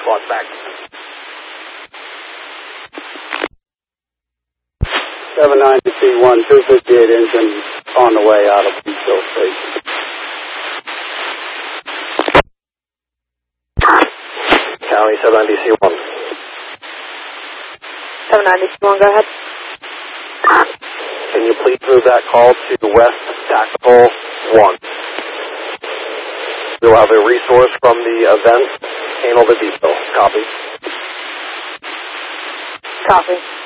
squad back. 790C1, 258 engine on the way out of Beachville Station. County 790C1. 790C1, go ahead. Can you please move that call to West Tactical 1? We'll have a resource from the event handled at Beachville. Copy. Copy.